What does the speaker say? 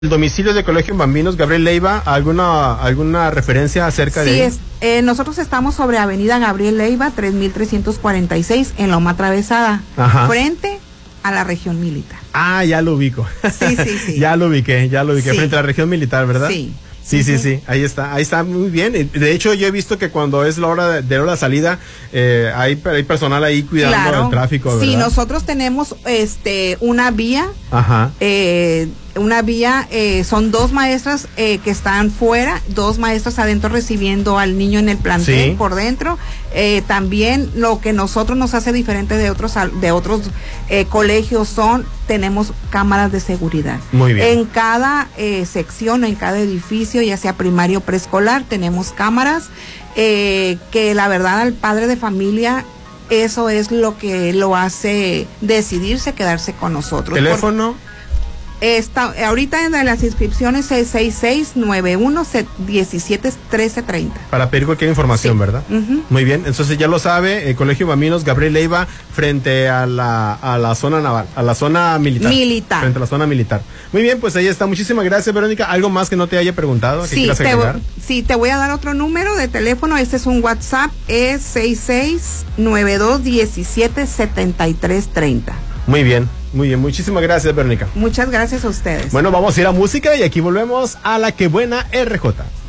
El domicilio de Colegio Bambinos Gabriel Leiva, ¿alguna referencia acerca de él? Sí, nosotros estamos sobre Avenida Gabriel Leiva, 3346, en Loma Atravesada, frente a la región militar. Ah, ya lo ubico. Sí. Ya lo ubiqué, sí. Frente a la región militar, ¿verdad? Sí. Sí, ahí está muy bien. De hecho, yo he visto que cuando es la hora de salida, hay personal ahí cuidando el tráfico, ¿verdad? Sí, nosotros tenemos una vía. Una vía, son dos maestras que están fuera, dos maestras adentro recibiendo al niño en el plantel por dentro. También lo que nosotros nos hace diferente de otros colegios tenemos cámaras de seguridad. Muy bien. En cada sección, en cada edificio, ya sea primario o preescolar, tenemos cámaras que la verdad al padre de familia eso es lo que lo hace decidirse quedarse con nosotros. ¿Teléfono? Ahorita en las inscripciones es 6691-171330. Para pedir cualquier información, ¿verdad? Muy bien, entonces ya lo sabe, el Colegio Bambinos Gabriel Leiva, frente a la zona naval, a la zona militar. Frente a la zona militar. Muy bien, pues ahí está. Muchísimas gracias, Verónica. ¿Algo más que no te haya preguntado? Sí, te voy a dar otro número de teléfono. Este es un WhatsApp, es 6692177330. Muy bien. Muchísimas gracias, Verónica. Muchas gracias a ustedes. Bueno, vamos a ir a música y aquí volvemos a La Que Buena RJ.